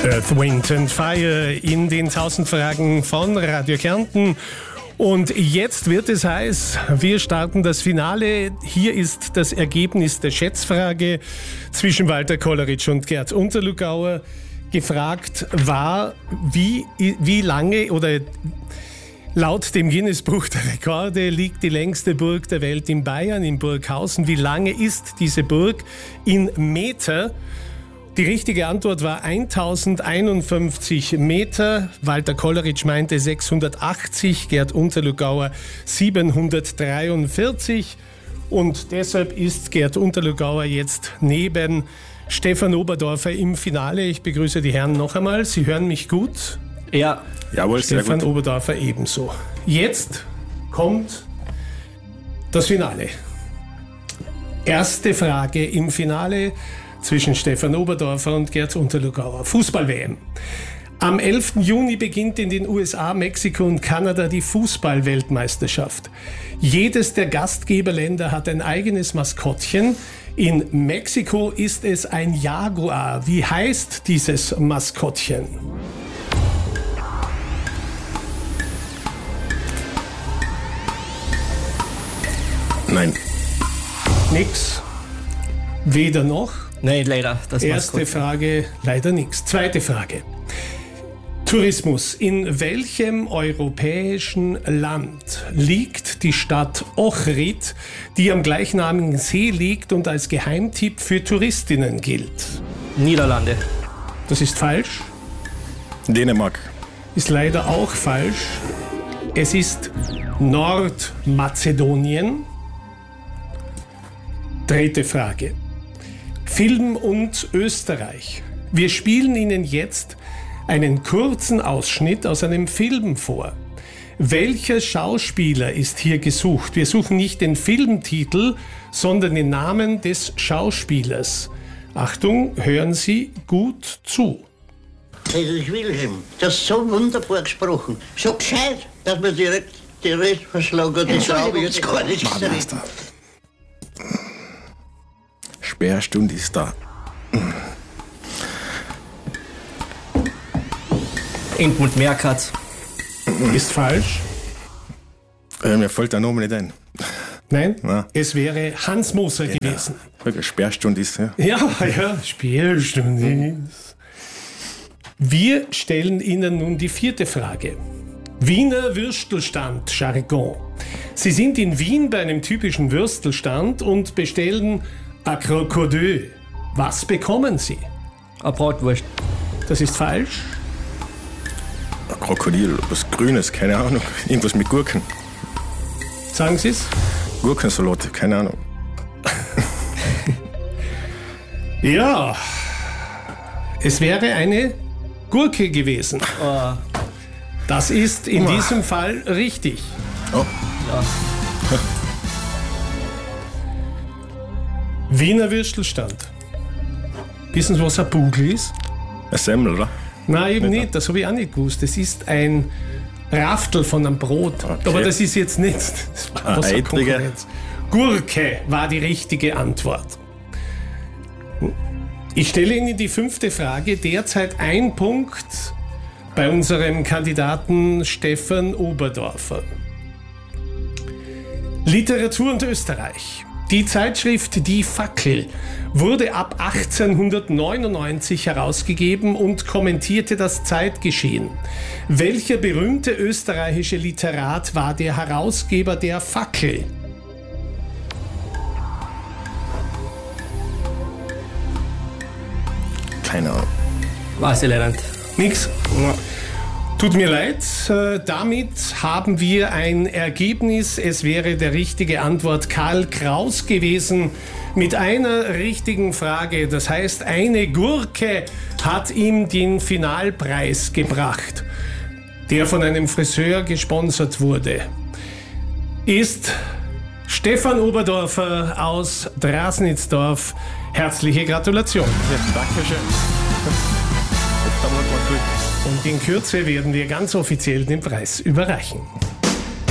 Earth, Wind and Fire in den 1000 Fragen von Radio Kärnten. Und jetzt wird es heiß. Wir starten das Finale. Hier ist das Ergebnis der Schätzfrage zwischen Walter Kollerich und Gerd Unterlugauer. Gefragt war, wie lange oder laut dem Guinness-Buch der Rekorde liegt die längste Burg der Welt in Bayern, in Burghausen. Wie lange ist diese Burg in Meter? Die richtige Antwort war 1051 Meter. Walter Kollerich meinte 680, Gerd Unterlugauer 743. Und deshalb ist Gerd Unterlugauer jetzt neben Stefan Oberdorfer im Finale. Ich begrüße die Herren noch einmal. Sie hören mich gut? Ja. Jawohl, sehr Stefan gut. Oberdorfer ebenso. Jetzt kommt das Finale. Erste Frage im Finale zwischen Stefan Oberdorfer und Gerd Unterlugauer. Fußball-WM. Am 11. Juni beginnt in den USA, Mexiko und Kanada die Fußball-Weltmeisterschaft. Jedes der Gastgeberländer hat ein eigenes Maskottchen. In Mexiko ist es ein Jaguar. Wie heißt dieses Maskottchen? Nein. Nix. Weder noch. Nein, leider. Das Erste Frage, leider nichts. Zweite Frage. Tourismus. In welchem europäischen Land liegt die Stadt Ohrid, die am gleichnamigen See liegt und als Geheimtipp für Touristinnen gilt? Niederlande. Das ist falsch. Dänemark. Ist leider auch falsch. Es ist Nordmazedonien. Dritte Frage. Film und Österreich. Wir spielen Ihnen jetzt einen kurzen Ausschnitt aus einem Film vor. Welcher Schauspieler ist hier gesucht? Wir suchen nicht den Filmtitel, sondern den Namen des Schauspielers. Achtung, hören Sie gut zu. Friedrich Wilhelm, das ist so wunderbar gesprochen. So gescheit, dass man direkt die Rest verschlagen hat. Das habe ich jetzt gar nicht gesagt. Sperrstunde ist da. Edmund Merkatz. Ist falsch. Mir fällt der Name nicht ein. Nein, Na. es wäre Hans Moser gewesen. Sperrstunde ist, ja. Ja, Spielstunde. Wir stellen Ihnen nun die vierte Frage. Wiener Würstelstand, Jargon. Sie sind in Wien bei einem typischen Würstelstand und bestellen ein Krokodil. Was bekommen Sie? Eine Bratwurst. Das ist falsch. Ein Krokodil, was Grünes, keine Ahnung. Irgendwas mit Gurken. Sagen Sie es? Gurkensalat, keine Ahnung. Ja, es wäre eine Gurke gewesen. Oh, Das ist in diesem Fall richtig. Oh, ja. Wiener Würstelstand. Wissen Sie, was ein Bugel ist? ein Semmel, oder? Nein, eben nicht. Das habe ich auch nicht gewusst. Das ist ein Raftel von einem Brot. Okay. Aber das ist jetzt nicht das war was eine eitrige. Konkurrenz. Gurke war die richtige Antwort. Ich stelle Ihnen die fünfte Frage. Derzeit ein Punkt bei unserem Kandidaten Stefan Oberdorfer. Literatur und Österreich. Die Zeitschrift Die Fackel wurde ab 1899 herausgegeben und kommentierte das Zeitgeschehen. Welcher berühmte österreichische Literat war der Herausgeber der Fackel? Keine Ahnung. Weiß ich leider nicht. Nix? Tut mir leid, damit haben wir ein Ergebnis. Es wäre der richtige Antwort Karl Kraus gewesen mit einer richtigen Frage. Das heißt, eine Gurke hat ihm den Finalpreis gebracht, der von einem Friseur gesponsert wurde. Ist Stefan Oberdorfer aus Drasnitzdorf. Herzliche Gratulation. Ja, Dankeschön. Oft einmal mal Glück. Und in Kürze werden wir ganz offiziell den Preis überreichen.